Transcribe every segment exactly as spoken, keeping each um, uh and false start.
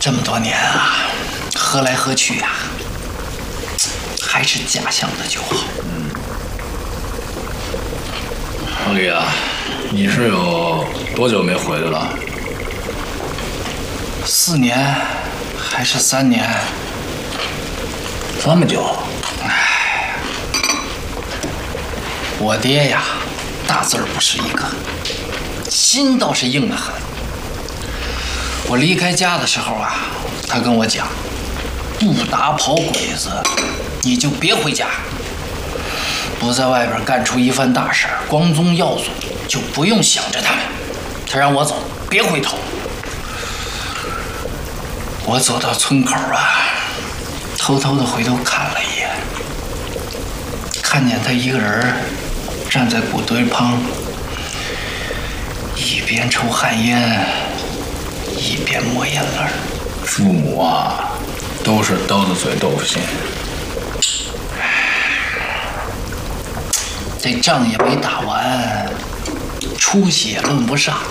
这么多年啊，喝来喝去呀、啊，还是家乡的酒好。 嗯，老李啊，你是有多久没回来了？ 四年，还是三年？ 这么久？ 哎，我爹呀，大字儿不是一个，心倒是硬得很。我离开家的时候啊，他跟我讲，不打跑鬼子，你就别回家；不在外边干出一番大事，光宗耀祖，就不用想着他们。他让我走，别回头。我走到村口啊，偷偷的回头看了一眼，看见他一个人站在谷堆旁，一边抽旱烟，一边抹眼泪。 父母啊，都是刀子嘴豆腐心。 这仗也没打完，出息也论不上，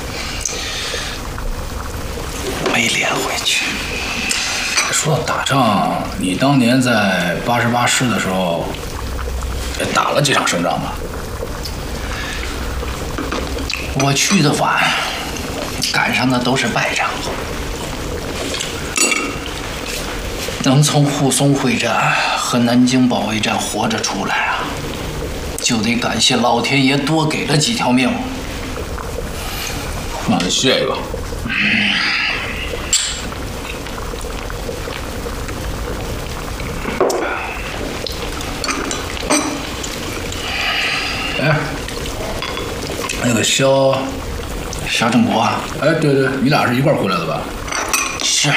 没连回去。 说到打仗，你当年在八十八师的时候，也打了几场胜仗吧？ 我去的晚，赶上的都是败仗。能从沪松会战和南京保卫战活着出来啊，就得感谢老天爷多给了几条命。 那你谢一个。 嗯哎，那个肖， 肖正国， 哎，对对，你俩是一块儿回来的吧？ 是，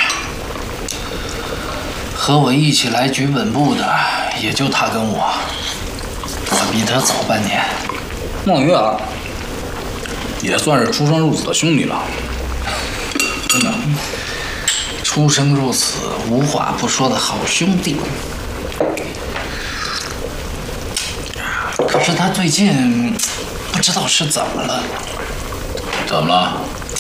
和我一起来局本部的也就他跟我，我比他早半年。 孟云啊，也算是出生入死的兄弟了，真的。 出生入死，无话不说的好兄弟。可是他最近不知道是怎么了。 怎么了？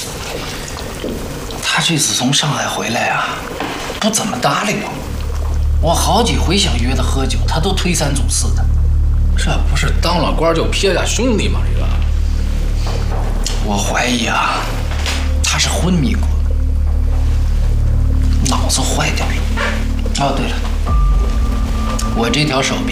他这次从上海回来啊，不怎么搭理我。我好几回想约他喝酒，他都推三阻四的。 这不是当了官就撇下兄弟吗？这个， 我怀疑啊，他是昏迷过，脑子坏掉了。哦，对了，我这条手臂